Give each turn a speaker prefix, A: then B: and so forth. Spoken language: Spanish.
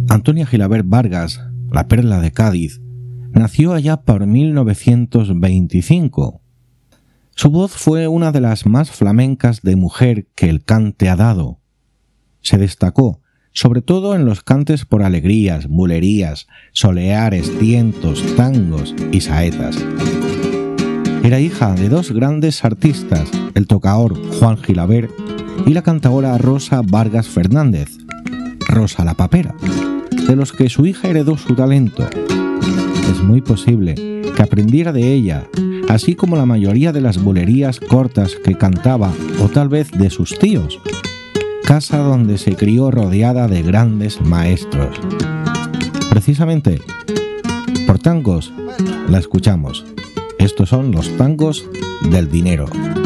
A: Antonia Gilabert Vargas, la Perla de Cádiz, nació allá por 1925. Su voz fue una de las más flamencas de mujer que el cante ha dado. Se destacó, sobre todo en los cantes por alegrías, bulerías, soleares, tientos, tangos y saetas. Era hija de dos grandes artistas, el tocaor Juan Gilabert y la cantaora Rosa Vargas Fernández, Rosa la Papera, de los que su hija heredó su talento. Es muy posible que aprendiera de ella, así como la mayoría de las bulerías cortas que cantaba, o tal vez de sus tíos, casa donde se crió rodeada de grandes maestros. Precisamente, por tangos la escuchamos. Estos son los tangos del dinero.